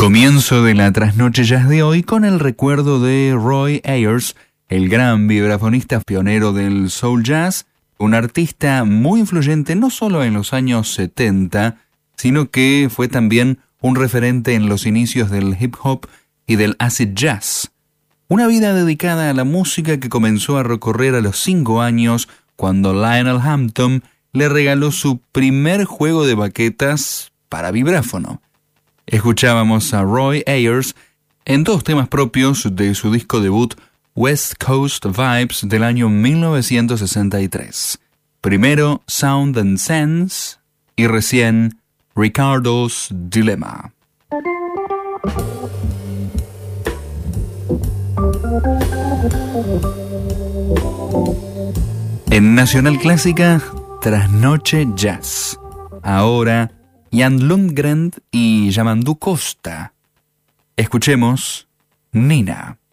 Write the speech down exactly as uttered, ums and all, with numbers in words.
Comienzo de la trasnoche jazz de hoy con el recuerdo de Roy Ayers, el gran vibrafonista pionero del soul jazz, un artista muy influyente no solo en los años setenta, sino que fue también un referente en los inicios del hip hop y del acid jazz. Una vida dedicada a la música que comenzó a recorrer a los cinco años cuando Lionel Hampton le regaló su primer juego de baquetas para vibráfono. Escuchábamos a Roy Ayers en dos temas propios de su disco debut West Coast Vibes del año mil novecientos sesenta y tres. Primero Sound and Sense y recién Ricardo's Dilemma. En Nacional Clásica, Trasnoche Jazz. Ahora Jan Lundgren y Yamandu Costa. Escuchemos Nina.